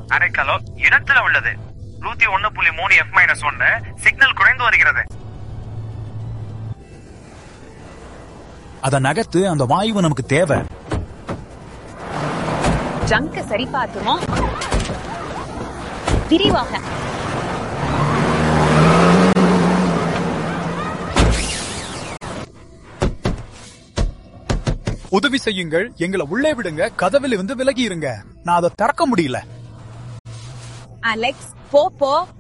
அரைக்கலோ இடத்துல உள்ளது. 101.3 F-1 signal குறைந்து வருகிறது. அத நகர்த்து, அந்த வாயு நமக்கு தேவை. ஜங்க சரி பார்க்கிறோம். விரிவாக உதவி செய்யுங்கள், எங்களை உள்ளே விடுங்க, கதவில் இருந்து விலகி இருங்க. நான் அதை திறக்க முடியல. அலெக்ஸ், போ